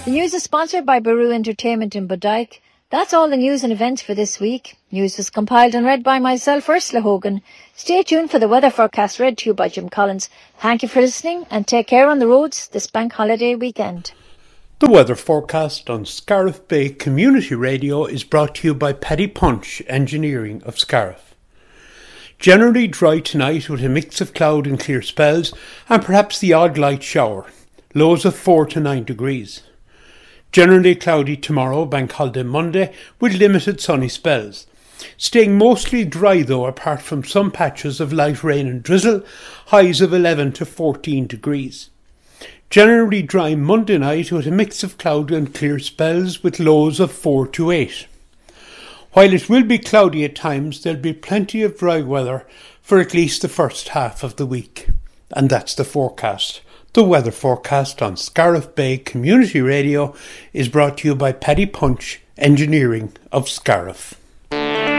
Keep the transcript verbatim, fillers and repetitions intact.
The news is sponsored by Baru Entertainment in Bodyke. That's all the news and events for this week. News was compiled and read by myself, Ursula Hogan. Stay tuned for the weather forecast read to you by Jim Collins. Thank you for listening and take care on the roads this bank holiday weekend. The weather forecast on Scariff Bay Community Radio is brought to you by Paddy Punch Engineering of Scariff. Generally dry tonight with a mix of cloud and clear spells and perhaps the odd light shower. Lows of four to nine degrees. Generally cloudy tomorrow, Bank Holiday Monday, with limited sunny spells. Staying mostly dry though, apart from some patches of light rain and drizzle, highs of eleven to fourteen degrees. Generally dry Monday night with a mix of cloud and clear spells with lows of four to eight. While it will be cloudy at times, there'll be plenty of dry weather for at least the first half of the week. And that's the forecast. The weather forecast on Scariff Bay Community Radio is brought to you by Paddy Punch Engineering of Scariff.